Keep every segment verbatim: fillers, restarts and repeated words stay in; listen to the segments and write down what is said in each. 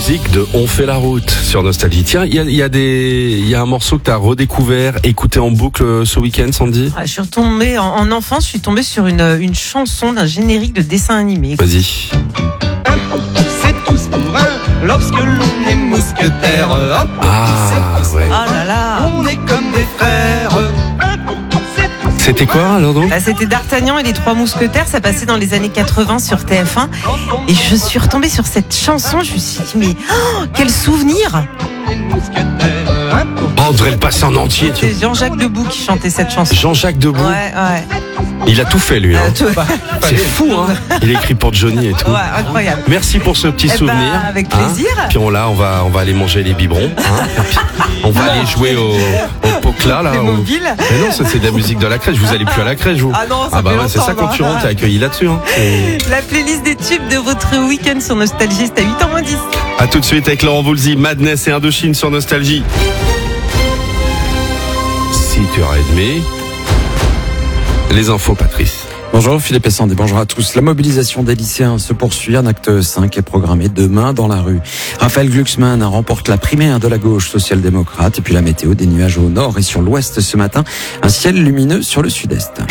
musique de On fait la route sur Nostalgie. Tiens, il y a, y, a des, y a un morceau que tu as redécouvert, écouté en boucle ce week-end, Sandy? ah, Je suis retombée, en, en enfance, je suis tombée sur une, une chanson d'un générique de dessin animé. Vas-y. C'est tous pour un, lorsque l'on est mousquetaire. Hop, Ah, ouais. Ah là là. on est comme des frères. C'était quoi alors donc? Bah, c'était D'Artagnan et les Trois Mousquetaires, ça passait dans les années quatre-vingts sur T F un. Et je suis retombée sur cette chanson, je me suis dit, mais oh, quel souvenir! Oh, on devrait le passer en entier. tu vois. C'est Jean-Jacques Debout qui chantait cette chanson. Jean-Jacques Debout, Ouais, ouais. il a tout fait lui. Hein. Euh, tout- C'est fou, hein. Il écrit pour Johnny et tout. Ouais, incroyable. Merci pour ce petit Eh ben, souvenir. avec hein. plaisir. Puis on, là, on va, on va aller manger les biberons. Hein. Et puis, on va aller jouer au, au Pocla là. Les au- mobiles. Mais non, ça c'est de la musique de la crèche. Vous allez plus à la crèche, vous. Ah non, ça Ah bah fait ouais, c'est ça longtemps, concurrent. hein. T'es accueilli là-dessus. Hein. C'est- La playlist des tubes de votre week-end sur Nostalgie, c'est à huit heures moins dix. À tout de suite avec Laurent Voulzy, Madness et Indochine sur Nostalgie. six heures trente. Les infos, Patrice. Bonjour Philippe et Sandy, bonjour à tous. La mobilisation des lycéens se poursuit. Un acte cinq est programmé demain dans la rue. Raphaël Glucksmann remporte la primaire de la gauche social-démocrate. Et puis la météo, des nuages au nord et sur l'ouest ce matin. Un ciel lumineux sur le sud-est.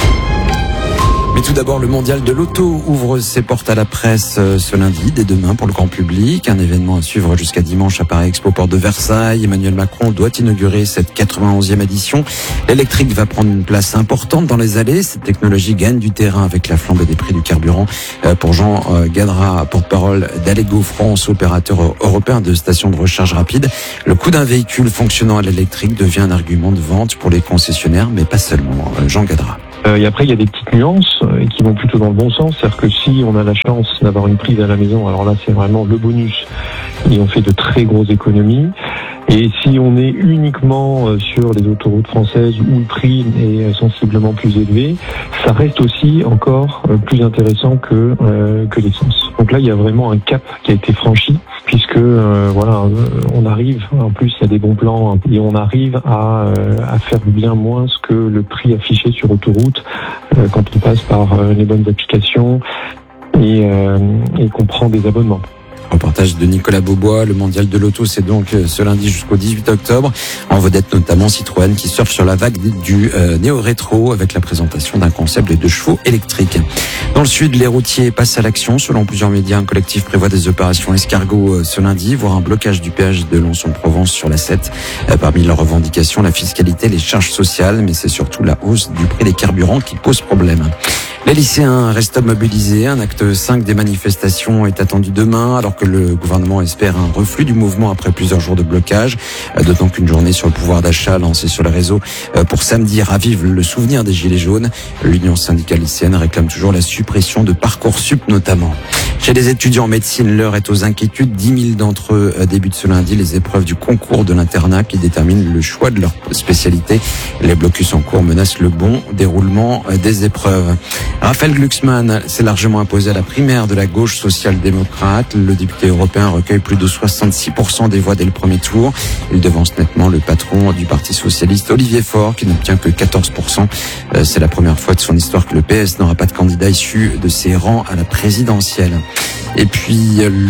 Mais tout d'abord, le mondial de l'auto ouvre ses portes à la presse ce lundi, dès demain pour le grand public. Un événement à suivre jusqu'à dimanche à Paris Expo Porte de Versailles. Emmanuel Macron doit inaugurer cette quatre-vingt-onzième édition. L'électrique va prendre une place importante dans les allées. Cette technologie gagne du terrain avec la flambée des prix du carburant. Pour Jean Gadra, porte-parole d'Allego France, opérateur européen de stations de recharge rapide, le coût d'un véhicule fonctionnant à l'électrique devient un argument de vente pour les concessionnaires, mais pas seulement. Jean Gadra. Euh, et après, il y a des petites nuances euh, qui vont plutôt dans le bon sens. C'est-à-dire que si on a la chance d'avoir une prise à la maison, alors là, c'est vraiment le bonus. Et on fait de très grosses économies. Et si on est uniquement euh, sur les autoroutes françaises où le prix est euh, sensiblement plus élevé, ça reste aussi encore euh, plus intéressant que euh, que l'essence. Donc là, il y a vraiment un cap qui a été franchi, puisque euh, voilà, euh, on arrive. En plus, il y a des bons plans et on arrive à euh, à faire bien moins que le prix affiché sur autoroute euh, quand on passe par euh, les bonnes applications et, euh, et qu'on prend des abonnements. Reportage de Nicolas Beaubois. Le mondial de l'auto, c'est donc ce lundi jusqu'au dix-huit octobre. En vedette notamment Citroën qui surfe sur la vague du euh, néo-rétro avec la présentation d'un concept de deux chevaux électriques. Dans le sud, les routiers passent à l'action. Selon plusieurs médias, un collectif prévoit des opérations escargot euh, ce lundi, voire un blocage du péage de Lons-en-Provence sur la sept. Euh, parmi leurs revendications, la fiscalité, les charges sociales, mais c'est surtout la hausse du prix des carburants qui pose problème. Les lycéens restent mobilisés. Un acte cinq des manifestations est attendu demain, alors que le gouvernement espère un reflux du mouvement après plusieurs jours de blocage. D'autant qu'une journée sur le pouvoir d'achat lancée sur les réseaux pour samedi ravive le souvenir des Gilets jaunes. L'Union syndicale lycéenne réclame toujours la suppression de Parcoursup notamment. Chez les étudiants en médecine, l'heure est aux inquiétudes. dix mille d'entre eux débutent ce lundi les épreuves du concours de l'internat qui déterminent le choix de leur spécialité. Les blocus en cours menacent le bon déroulement des épreuves. Raphaël Glucksmann s'est largement imposé à la primaire de la gauche social-démocrate. Le député européen recueille plus de soixante-six pour cent des voix dès le premier tour. Il devance nettement le patron du Parti socialiste, Olivier Faure, qui n'obtient que quatorze pour cent. C'est la première fois de son histoire que le P S n'aura pas de candidat issu de ses rangs à la présidentielle. Et puis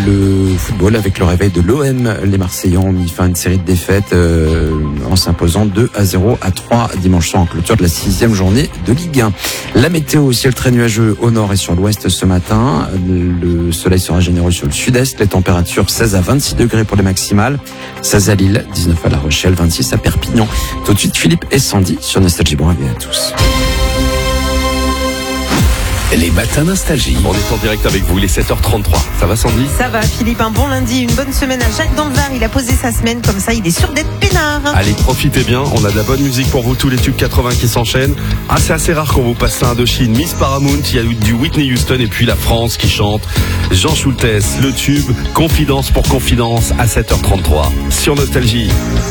le football avec le réveil de l'O M. Les Marseillais ont mis fin à une série de défaites euh, en s'imposant deux à zéro à trois dimanche soir en clôture de la sixième journée de Ligue un. La météo, ciel très nuageux au nord et sur l'ouest ce matin. Le soleil sera généreux sur le sud-est. Les températures seize à vingt-six degrés pour les maximales. seize à Lille, dix-neuf à La Rochelle, vingt-six à Perpignan. Tout de suite Philippe et Sandy sur Nostalgie. Bon réveil à tous. Les matins Nostalgie. On est en direct avec vous, il est sept heures trente-trois. Ça va Sandy? Ça va Philippe, un bon lundi, une bonne semaine à Jacques dans le Var. Il a posé sa semaine comme ça, il est sûr d'être peinard. Allez, profitez bien, on a de la bonne musique pour vous, tous les tubes quatre-vingts qui s'enchaînent. Ah, c'est assez rare qu'on vous passe ça Indochine, Miss Paramount, il y a du Whitney Houston et puis la France qui chante. Jean Schultes, le tube, Confidence pour Confidence à sept heures trente-trois sur Nostalgie.